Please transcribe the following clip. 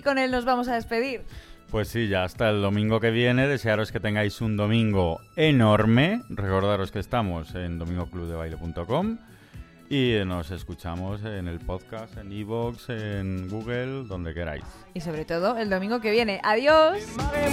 con él nos vamos a despedir. Pues sí, ya hasta el domingo que viene. Desearos que tengáis un domingo enorme. Recordaros que estamos en domingoclubdebaile.com y nos escuchamos en el podcast, en iVoox, en Google, donde queráis. Y sobre todo el domingo que viene. ¡Adiós!